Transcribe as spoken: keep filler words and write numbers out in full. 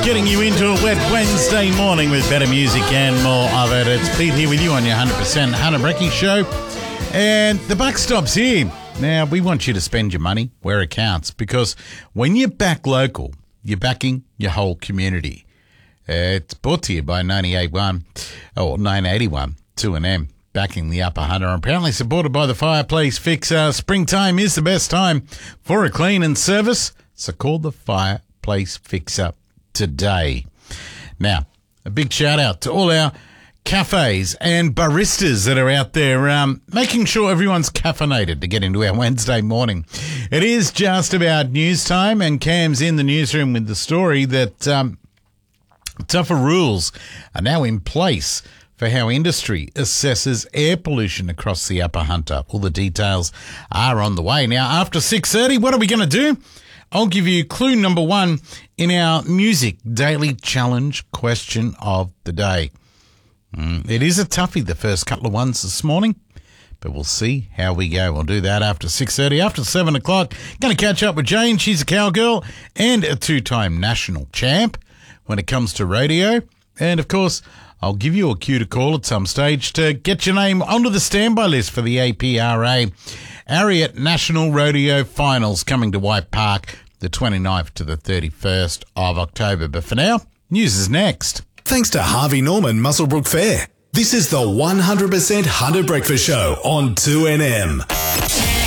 Getting you into a wet Wednesday morning with better music and more of it. It's Pete here with you on your one hundred percent Hunter Brecky show. And the buck stops here. Now, we want you to spend your money where it counts, because when you back local, you're backing your whole community. Uh, it's brought to you by ninety-eight point one, or nine eighty-one, two and M, backing the Upper Hunter. Apparently supported by the Fireplace Fixer. Springtime is the best time for a clean and service, so call the Fireplace Fixer today. Now, a big shout out to all our cafes and baristas that are out there, um, making sure everyone's caffeinated to get into our Wednesday morning. It is just about news time, and Cam's in the newsroom with the story that um, tougher rules are now in place for how industry assesses air pollution across the Upper Hunter. All the details are on the way. Now, after six thirty, what are we going to do? I'll give you clue number one in our Music Daily Challenge question of the day. Mm, it is a toughie, the first couple of ones this morning, but we'll see how we go. We'll do that after six thirty. After seven o'clock, going to catch up with Jane. She's a cowgirl and a two-time national champ when it comes to radio. And, of course, I'll give you a cue to call at some stage to get your name onto the standby list for the A P R A Ariat National Rodeo Finals coming to White Park the twenty-ninth to the thirty-first of October. But for now, news is next. Thanks to Harvey Norman Muswellbrook Fair. This is the one hundred percent Hunter Breakfast Show on two N M.